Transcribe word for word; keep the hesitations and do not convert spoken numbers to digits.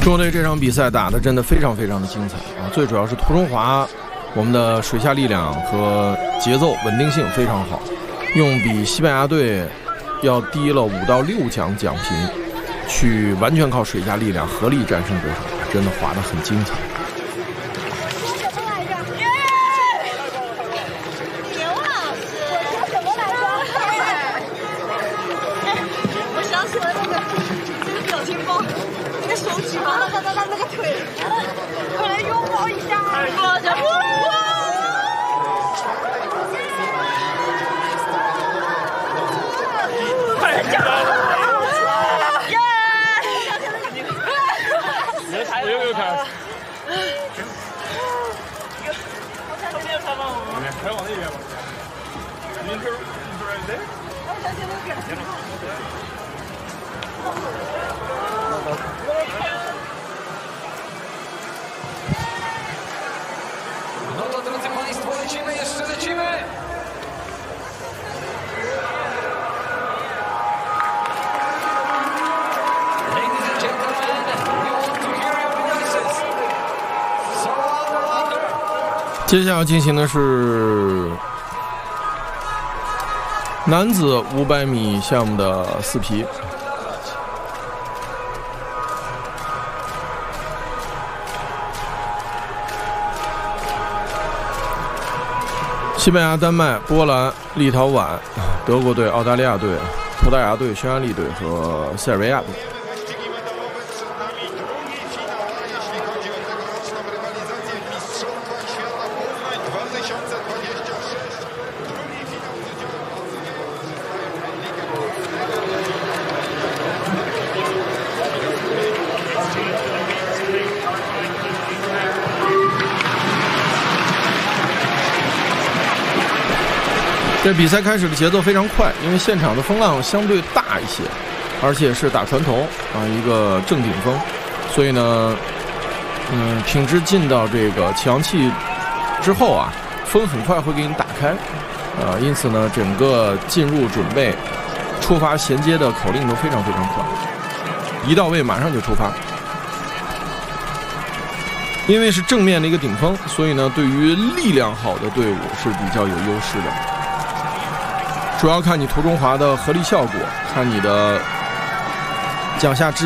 中国队这场比赛打得真的非常非常的精彩啊！最主要是涂中华，我们的水下力量和节奏稳定性非常好，用比西班牙队要低了五到六奖奖评，去完全靠水下力量合力战胜对手，真的滑得很精彩。 还往那边吗？您是是在？ No to drodzy Państwo, lecimy, jeszcze lecimy! Ladies and gentlemen, we want to hear your voices. So on. 接下来进行的是男子五百米项目的四皮。西班牙、丹麦、波兰、立陶宛、德国队、澳大利亚队、葡萄牙队、匈牙利队和塞尔维亚队。 这比赛开始的节奏非常快，因为现场的风浪相对大一些，而且是打船头啊，一个正顶风，所以呢，嗯，品质进到这个强气之后啊，风很快会给你打开，啊，因此呢，整个进入准备、出发衔接的口令都非常非常快，一到位马上就出发。因为是正面的一个顶风，所以呢，对于力量好的队伍是比较有优势的。 主要看你涂中华的合力效果，看你的脚下支。